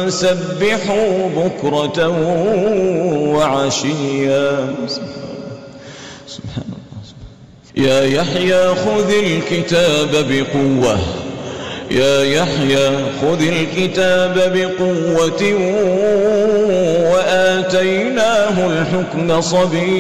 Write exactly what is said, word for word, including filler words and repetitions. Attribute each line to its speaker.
Speaker 1: سبحوا بكرة وعشيا. سبحان الله. يا يحيى خذ الكتاب بقوة، يا يحيى خذ الكتاب بقوة وآتيناه الحكم صبيا.